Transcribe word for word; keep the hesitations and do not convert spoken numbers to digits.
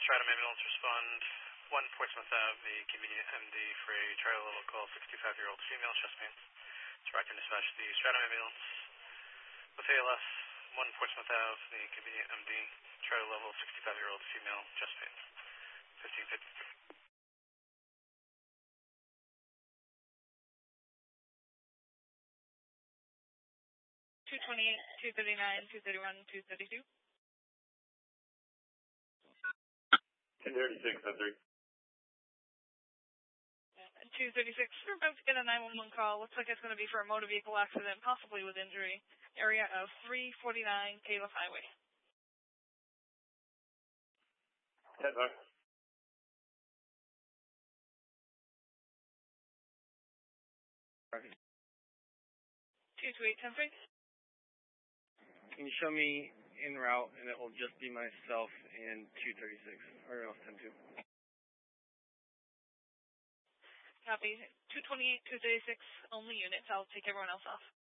Stratum ambulance respond. one Portsmouth Ave, the convenient M D for a trial level call, sixty-five-year-old female, chest pain. Direct and dispatch the Stratum ambulance with A L S. one Portsmouth Ave, the convenient M D, trial level, sixty-five-year-old female, chest pain. fifteen fifty. two twenty-eight, two thirty-nine, two thirty-one, two thirty-two. ten thirty-six, oh three. two thirty-six, we're about to get a nine one one call. Looks like it's going to be for a motor vehicle accident, possibly with injury. Area of three forty-nine Caleb Highway. ten five. two two eight, ten three. Can you show me en route, and it will just be myself and two thirty-six, or else ten two. Copy. two twenty-eight, two thirty-six, only units. I'll take everyone else off.